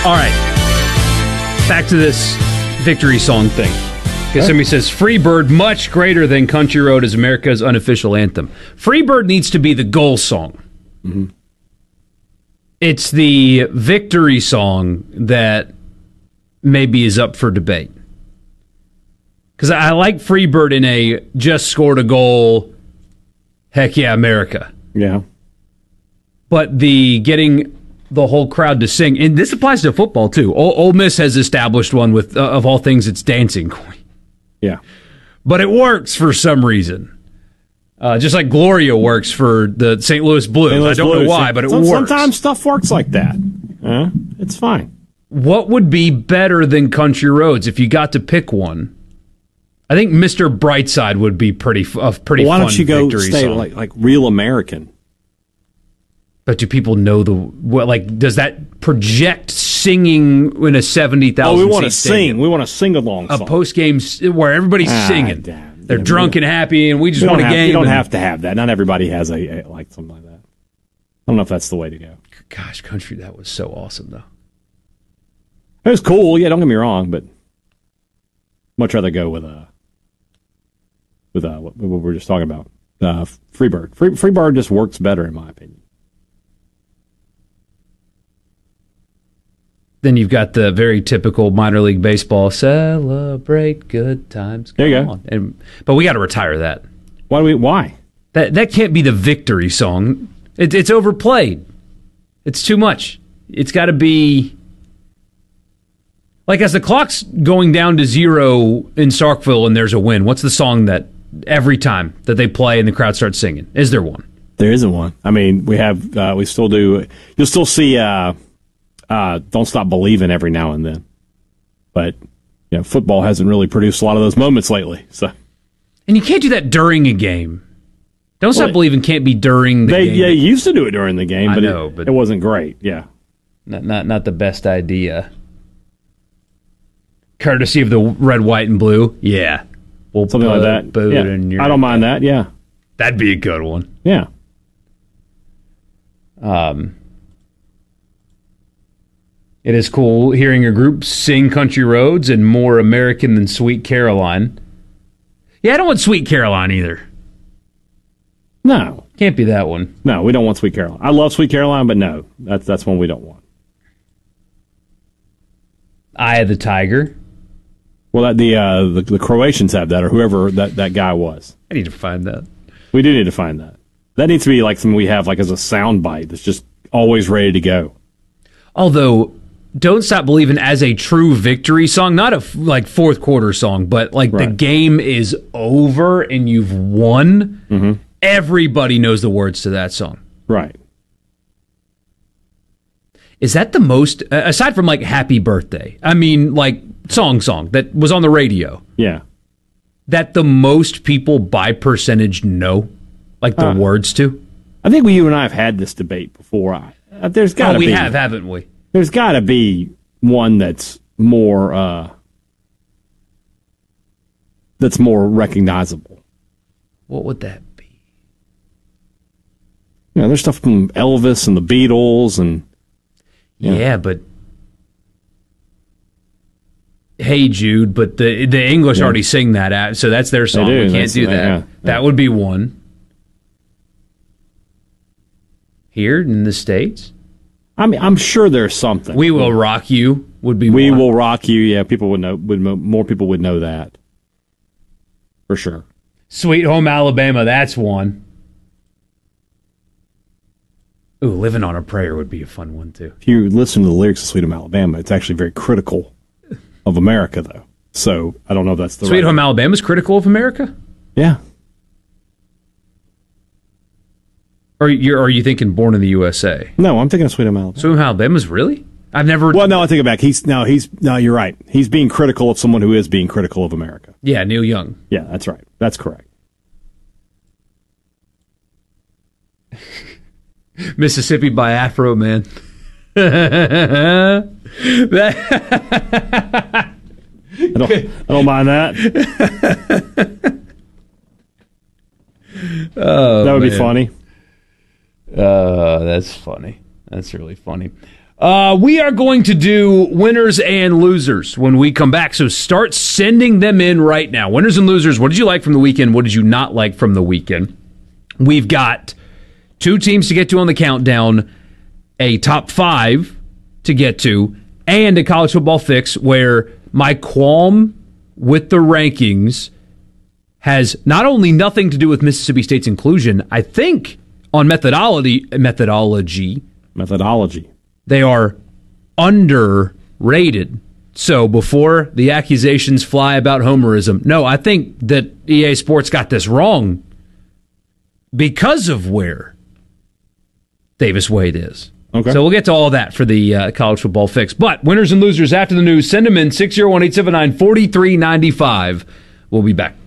All right. Back to this victory song thing. Because somebody says, Freebird, much greater than Country Road is America's unofficial anthem. Freebird needs to be the goal song. Mm-hmm. It's the victory song that maybe is up for debate. Because I like Freebird in a just scored a goal, heck yeah, America. Yeah. But the getting the whole crowd to sing, and this applies to football too. Ole Miss has established one with, of all things, it's Dancing Queen. Yeah. But it works for some reason. Just like Gloria works for the St. Louis Blues. I don't know why, but it works. Sometimes stuff works like that. It's fine. What would be better than Country Roads if you got to pick one? I think Mr. Brightside would be pretty fun. Why don't you go stay like Real American? But do people know does that project singing in a 70,000 Oh, we want to stadium? sing. We want to sing along song. A post-game where everybody's singing. They're drunk and happy, and we just want a game. You don't have to have that. Not everybody has a like something like that. I don't know if that's the way to go. Gosh, Country, that was so awesome, though. It was cool. Yeah, don't get me wrong, but much rather go with what we were just talking about. Freebird. Freebird just works better, in my opinion. Then you've got the very typical minor league baseball, celebrate good times. There you go. But we got to retire that. Why? That can't be the victory song. It's overplayed. It's too much. It's got to be... Like, as the clock's going down to 0 in Starkville and there's a win, what's the song that every time that they play and the crowd starts singing? Is there one? There isn't one. I mean, we still do. You'll still see Don't Stop Believing every now and then. But, football hasn't really produced a lot of those moments lately. So, and you can't do that during a game. Don't Stop Believing can't be during the game. They used to do it during the game, but it wasn't great. Yeah. Not the best idea. Courtesy of the red, white, and blue. Yeah. We'll something like that. Yeah. I don't mind that, yeah. That'd be a good one. Yeah. It is cool hearing a group sing Country Roads and More American Than Sweet Caroline. Yeah, I don't want Sweet Caroline either. No. Can't be that one. No, we don't want Sweet Caroline. I love Sweet Caroline, but no. That's one we don't want. Eye of the Tiger. Well, the Croatians have that, or whoever that guy was. I need to find that. We do need to find that. That needs to be like something we have like as a sound bite that's just always ready to go. Although, Don't Stop Believing as a true victory song, not a fourth quarter song, but the game is over and you've won. Mm-hmm. Everybody knows the words to that song. Right. Is that the most, aside from Happy Birthday, I mean song that was on the radio. Yeah. That the most people by percentage know, the words to? I think you and I have had this debate before. There's got to be. We have, haven't we? There's got to be one that's more recognizable. What would that be? There's stuff from Elvis and the Beatles and... Yeah, but Hey Jude, but the English already sing that out, so that's their song. We can't do that. Yeah. That would be one. Here in the States? I mean, I'm sure there's something. We Will Rock You would be We Will Rock You, yeah, people would know. More people would know that. For sure. Sweet Home Alabama, that's one. Ooh, Living on a Prayer would be a fun one, too. If you listen to the lyrics of Sweet Home Alabama, it's actually very critical of America, though. So, I don't know if that's the Sweet Home Alabama is critical of America? Yeah. Or are you thinking Born in the USA? No, I'm thinking of Sweet Home Alabama. Sweet Home Alabama's really? I've never... Well, no, I take it back. No, you're right. He's being critical of someone who is being critical of America. Yeah, Neil Young. Yeah, that's right. That's correct. Mississippi by Afro Man. I don't mind that. Oh, that would be funny. That's funny. That's really funny. We are going to do winners and losers when we come back, so start sending them in right now. Winners and losers, what did you like from the weekend? What did you not like from the weekend? We've got 2 teams to get to on the countdown, a top 5 to get to, and a college football fix where my qualm with the rankings has not only nothing to do with Mississippi State's inclusion, I think on methodology. They are underrated. So before the accusations fly about homerism, no, I think that EA Sports got this wrong because of where Davis Wade is. Okay. So we'll get to all that for the college football fix. But winners and losers after the news, send them in 601-879-4395. We'll be back.